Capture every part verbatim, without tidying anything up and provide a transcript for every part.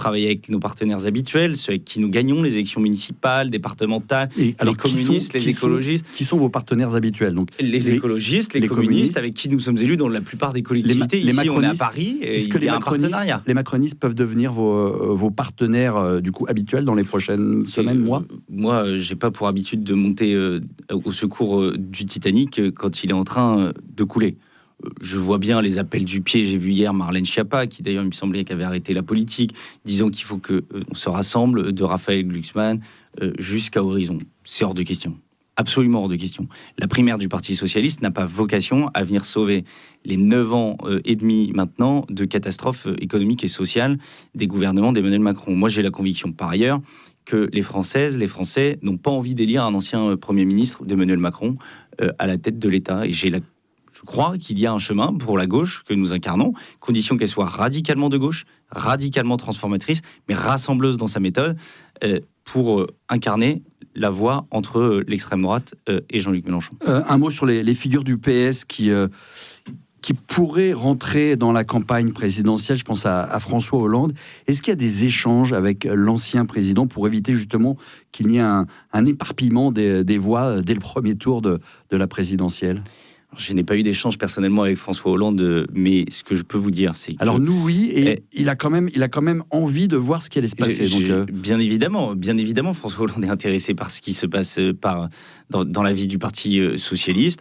travailler avec nos partenaires habituels, ceux avec qui nous gagnons les élections municipales, départementales, Et alors, les communistes, qui sont, les qui écologistes. Sont, qui sont vos partenaires habituels donc, les, les écologistes, les, les communistes, communistes, avec qui nous sommes élus dans la plupart des collectivités. Les, Ici, on est à Paris, et il y a un partenariat. Les macronistes peuvent devenir vos, vos partenaires euh, du coup, habituels dans les prochaines semaines, mois euh, Moi, euh, je n'ai pas pour habitude de monter euh, au secours euh, du Titanic euh, quand il est en train euh, de couler. Je vois bien les appels du pied. J'ai vu hier Marlène Schiappa, qui d'ailleurs, il me semblait qu'elle avait arrêté la politique, disant qu'il faut qu'on euh, se rassemble, de Raphaël Glucksmann euh, jusqu'à Horizon. C'est hors de question. Absolument hors de question. La primaire du Parti Socialiste n'a pas vocation à venir sauver les neuf ans euh, et demi maintenant de catastrophes économiques et sociales des gouvernements d'Emmanuel Macron. Moi, j'ai la conviction, par ailleurs, que les Françaises, les Français n'ont pas envie d'élire un ancien euh, Premier ministre d'Emmanuel Macron euh, à la tête de l'État. Et j'ai la Je crois qu'il y a un chemin pour la gauche que nous incarnons, condition qu'elle soit radicalement de gauche, radicalement transformatrice, mais rassembleuse dans sa méthode, euh, pour euh, incarner la voie entre euh, l'extrême droite euh, et Jean-Luc Mélenchon. Euh, un mot sur les, les figures du P S qui, euh, qui pourraient rentrer dans la campagne présidentielle. Je pense à, à François Hollande. Est-ce qu'il y a des échanges avec l'ancien président pour éviter justement qu'il n'y ait un, un éparpillement des, des voix dès le premier tour de, de la présidentielle ? Je n'ai pas eu d'échange personnellement avec François Hollande, mais ce que je peux vous dire, c'est que... Alors nous, oui, et, et il, a quand même, il a quand même envie de voir ce qui allait se passer. Je, donc, euh... Bien évidemment, bien évidemment, François Hollande est intéressé par ce qui se passe par, dans, dans la vie du Parti socialiste.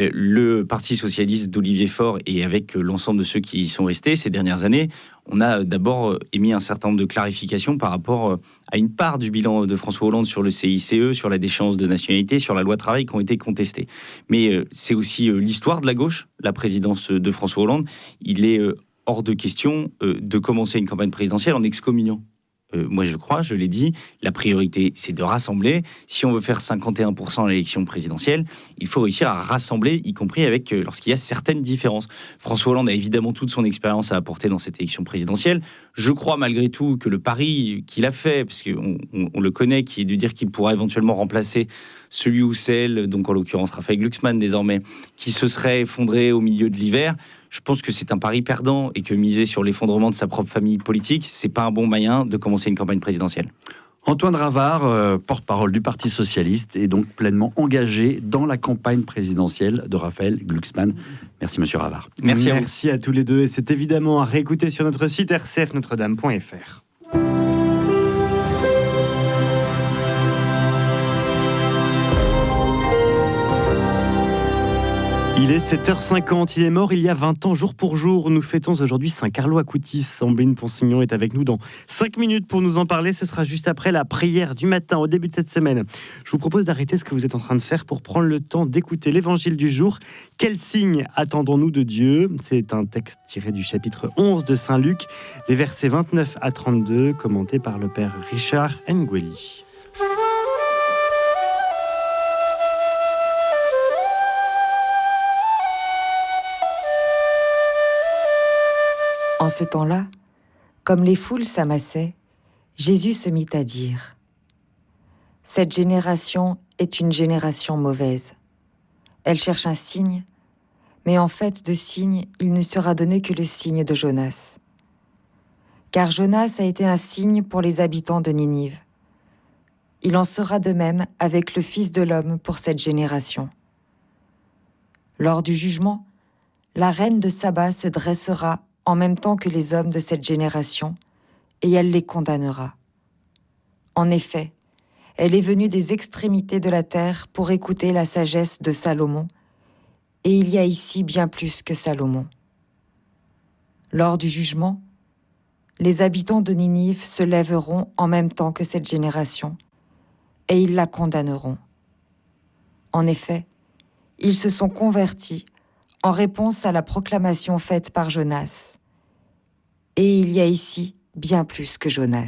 Le Parti socialiste d'Olivier Faure et avec l'ensemble de ceux qui y sont restés ces dernières années, on a d'abord émis un certain nombre de clarifications par rapport à une part du bilan de François Hollande sur le C I C E, sur la déchéance de nationalité, sur la loi travail qui ont été contestées. Mais c'est aussi l'histoire de la gauche, la présidence de François Hollande. Il est hors de question de commencer une campagne présidentielle en excommuniant. Euh, moi, je crois, je l'ai dit, la priorité, c'est de rassembler. Si on veut faire cinquante et un pour cent à l'élection présidentielle, il faut réussir à rassembler, y compris avec euh, lorsqu'il y a certaines différences. François Hollande a évidemment toute son expérience à apporter dans cette élection présidentielle. Je crois malgré tout que le pari qu'il a fait, parce qu'on on, on le connaît, qui est de dire qu'il pourra éventuellement remplacer celui ou celle, donc en l'occurrence Raphaël Glucksmann désormais, qui se serait effondré au milieu de l'hiver. Je pense que c'est un pari perdant et que miser sur l'effondrement de sa propre famille politique, c'est pas un bon moyen de commencer une campagne présidentielle. Antoine Ravard, euh, porte-parole du Parti Socialiste, est donc pleinement engagé dans la campagne présidentielle de Raphaël Glucksmann. Merci Monsieur Ravard. Merci à, Merci à tous les deux et c'est évidemment à réécouter sur notre site r c f notre dame point f r. Il est sept heures cinquante, il est mort il y a vingt ans, jour pour jour. Nous fêtons aujourd'hui Saint-Carlo Acutis. Ambline Ponsignon est avec nous dans cinq minutes pour nous en parler. Ce sera juste après la prière du matin, au début de cette semaine. Je vous propose d'arrêter ce que vous êtes en train de faire pour prendre le temps d'écouter l'évangile du jour. Quel signe attendons-nous de Dieu ? C'est un texte tiré du chapitre onze de Saint Luc, les versets vingt-neuf à trente-deux, commentés par le père Richard Ngueli. En ce temps-là, comme les foules s'amassaient, Jésus se mit à dire : « Cette génération est une génération mauvaise. Elle cherche un signe, mais en fait de signe, il ne sera donné que le signe de Jonas. Car Jonas a été un signe pour les habitants de Ninive. Il en sera de même avec le Fils de l'homme pour cette génération. Lors du jugement, la reine de Saba se dressera en même temps que les hommes de cette génération, et elle les condamnera. En effet, elle est venue des extrémités de la terre pour écouter la sagesse de Salomon, et il y a ici bien plus que Salomon. Lors du jugement, les habitants de Ninive se lèveront en même temps que cette génération, et ils la condamneront. En effet, ils se sont convertis en réponse à la proclamation faite par Jonas. Et il y a ici bien plus que Jonas.